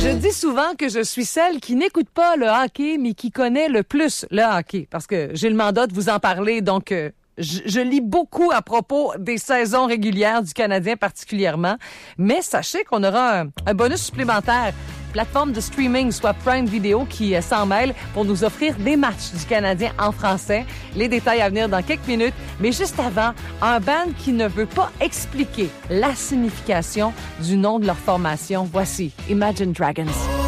Je dis souvent que je suis celle qui n'écoute pas le hockey, mais qui connaît le plus le hockey. Parce que j'ai le mandat de vous en parler, donc je lis beaucoup à propos des saisons régulières du Canadien particulièrement. Mais sachez qu'on aura un bonus supplémentaire. Plateforme de streaming, soit Prime Video, qui s'en mêle pour nous offrir des matchs du Canadien en français. Les détails à venir dans quelques minutes. Mais juste avant, un band qui ne veut pas expliquer la signification du nom de leur formation. Voici Imagine Dragons.